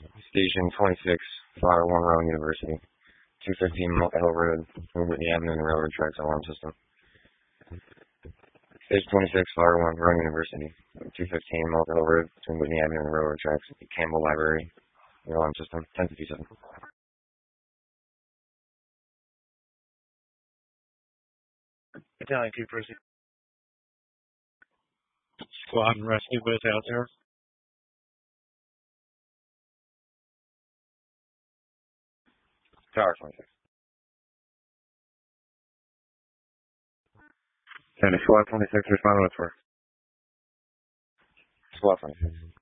Station 26, Flower 1 Rowan University. 215 Multi Hill Road, between Whitney Avenue and the railroad tracks alarm system. Station 26, Flower 1 Rowan University. 215 Multi Hill Road, between Whitney Avenue and the railroad tracks. Campbell Library, the alarm system. 1057. Italian 2 proceed. Squad and rescue both out there. Tower 26. County Squad 26, respond with work. Squad 26.